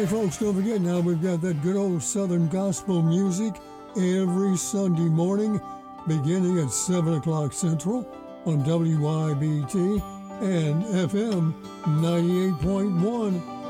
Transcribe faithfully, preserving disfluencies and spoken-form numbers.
Hey, folks, don't forget now we've got that good old Southern gospel music every Sunday morning beginning at seven o'clock Central on W I B T and F M ninety-eight point one.